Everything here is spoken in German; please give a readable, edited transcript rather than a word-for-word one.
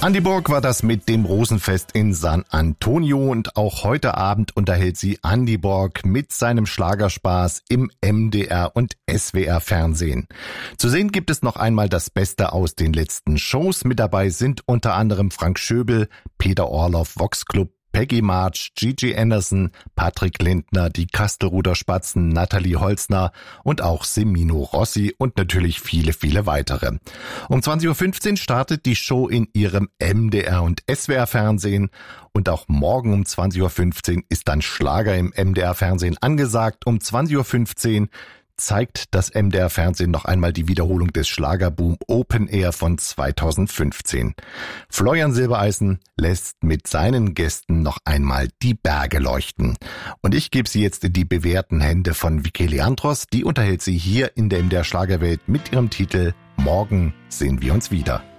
Andi Borg war das mit dem Rosenfest in San Antonio und auch heute Abend unterhält sie Andi Borg mit seinem Schlagerspaß im MDR und SWR Fernsehen. Zu sehen gibt es noch einmal das Beste aus den letzten Shows. Mit dabei sind unter anderem Frank Schöbel, Peter Orloff, Vox Club, Peggy March, Gigi Anderson, Patrick Lindner, die Kastelruther Spatzen, Nathalie Holzner und auch Semino Rossi und natürlich viele, viele weitere. Um 20.15 Uhr startet die Show in ihrem MDR und SWR Fernsehen und auch morgen um 20.15 Uhr ist dann Schlager im MDR Fernsehen angesagt. Um 20.15 Uhr zeigt das MDR Fernsehen noch einmal die Wiederholung des Schlagerboom Open Air von 2015. Florian Silbereisen lässt mit seinen Gästen noch einmal die Berge leuchten. Und ich gebe sie jetzt in die bewährten Hände von Vicky Leandros. Die unterhält sie hier in der MDR Schlagerwelt mit ihrem Titel Morgen sehen wir uns wieder.